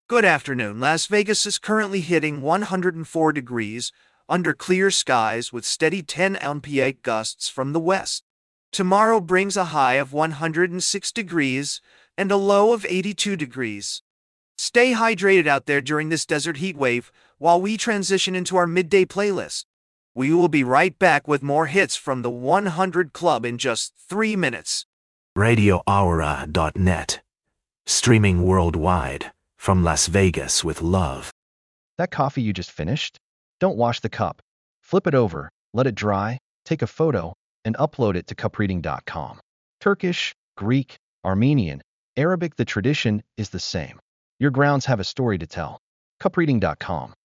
Good afternoon. Las Vegas is currently hitting 104 degrees under clear skies with steady 10 mph gusts from the west. Tomorrow brings a high of 106 degrees and a low of 82 degrees. Stay hydrated out there during this desert heat wave while we transition into our midday playlist. We will be right back with more hits from the 100 Club in just 3 minutes. RadioAura.net. Streaming worldwide from Las Vegas with love. That coffee you just finished? Don't wash the cup. Flip it over, let it dry, take a photo, and upload it to cupreading.com. Turkish, Greek, Armenian, Arabic, the tradition is the same. Your grounds have a story to tell. Cupreading.com.